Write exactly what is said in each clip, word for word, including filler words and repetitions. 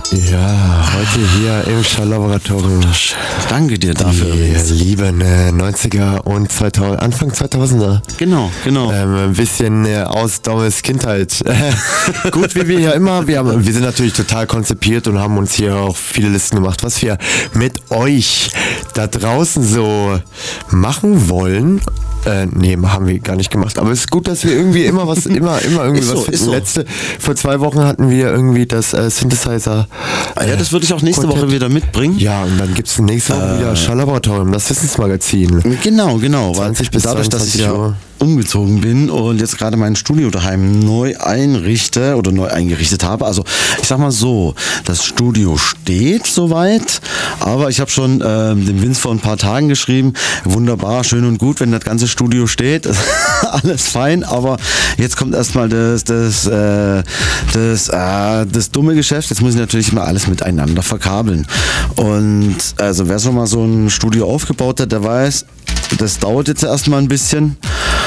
Ja, heute hier im Schall-Laboratorium. Danke dir dafür. Die lieben äh, neunziger und zweitausend, Anfang zweitausender. Genau, genau. Ähm, ein bisschen äh, aus Dommes Kindheit. Gut, wie wir ja immer, wir, haben, wir sind natürlich total konzipiert und haben uns hier auch viele Listen gemacht, was wir mit euch da draußen so machen wollen. Äh, nee, haben wir gar nicht gemacht. Aber es ist gut, dass wir irgendwie immer was, immer, immer irgendwie Ist was so, finden. ist so. Letzte, vor zwei Wochen hatten wir irgendwie das äh, Synthesizer. Ah, ja, das würde ich auch nächste Konzept. Woche wieder mitbringen. Ja, und dann gibt es nächste Woche Äh. wieder Schall-Laboratorium, das Wissensmagazin. Genau, genau. Weil zwanzig bis dadurch, dass ich zweiundzwanzig ja Uhr. umgezogen bin und jetzt gerade mein Studio daheim neu einrichte oder neu eingerichtet habe. Also ich sag mal so, das Studio steht soweit, aber ich habe schon ähm, dem Vince vor ein paar Tagen geschrieben, wunderbar, schön und gut, wenn das ganze Studio steht, alles fein, aber jetzt kommt erstmal das, das, äh, das, äh, das dumme Geschäft, jetzt muss ich natürlich immer alles miteinander verkabeln. Und also wer schon mal so ein Studio aufgebaut hat, der weiß, das dauert jetzt erstmal ein bisschen.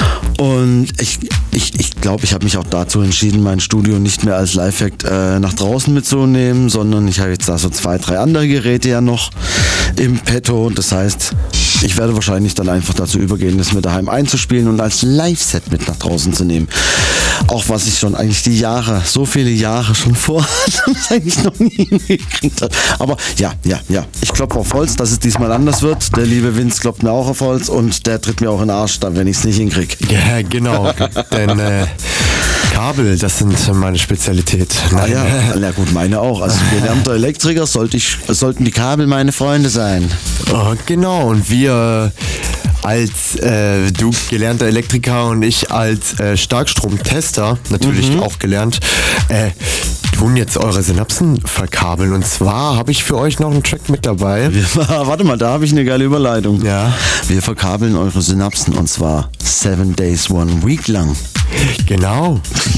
Und ich ich, ich, glaube, ich habe mich auch dazu entschieden, mein Studio nicht mehr als Live-Act äh, nach draußen mitzunehmen, sondern ich habe jetzt da so zwei, drei andere Geräte ja noch im Petto. Das heißt, ich werde wahrscheinlich dann einfach dazu übergehen, das mir daheim einzuspielen und als Live-Set mit nach draußen zu nehmen. Auch was ich schon eigentlich die Jahre, so viele Jahre schon vorhatte und es eigentlich noch nie hingekriegt habe. Aber ja, ja, ja. Ich klopfe auf Holz, dass es diesmal anders wird. Der liebe Vince klopft mir auch auf Holz und der tritt mir auch in den Arsch, dann, wenn ich es nicht hinkriege. Ja, genau. Denn äh, Kabel, das sind meine Spezialität. Ah ja, na gut, meine auch. Als gelernter Elektriker sollte ich, sollten die Kabel meine Freunde sein. Oh, genau, und wir als äh, du gelernter Elektriker und ich als äh, Starkstromtester, natürlich Mhm. auch gelernt, äh, tun jetzt eure Synapsen verkabeln. Und zwar habe ich für euch noch einen Track mit dabei. Wir, warte mal, da habe ich eine geile Überleitung. Ja. Wir verkabeln eure Synapsen und zwar seven days, one week lang. Genau.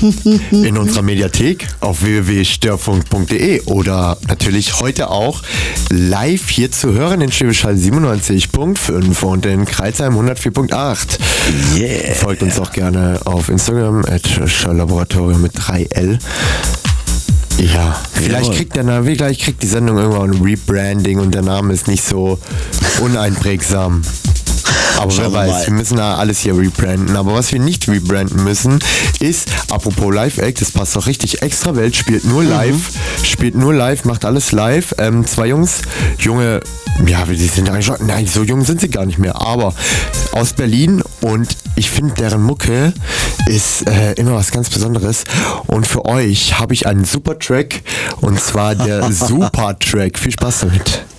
In unserer Mediathek auf w w w punkt störfunk punkt d e oder natürlich heute auch live hier zu hören in Schwäbisch Hall siebenundneunzig Komma fünf und in Kreilsheim hundertvier Komma acht. Yeah. Folgt uns auch gerne auf Instagram at Schall-Laboratorium mit drei L. Ja, vielleicht Jawohl. kriegt der Name, vielleicht kriegt die Sendung irgendwann ein Rebranding und der Name ist nicht so uneinprägsam. Aber Schauen wer wir weiß, mal. wir müssen da alles hier rebranden. Aber was wir nicht rebranden müssen, ist, apropos Live-Act, das passt doch richtig, Extra Welt spielt nur live, mhm. spielt nur live, macht alles live. Ähm, zwei Jungs, junge, ja, die sind eigentlich schon, nein, so jung sind sie gar nicht mehr, aber aus Berlin und ich finde, deren Mucke ist äh, immer was ganz Besonderes. Und für euch habe ich einen super Track und zwar der Super Track. Viel Spaß damit.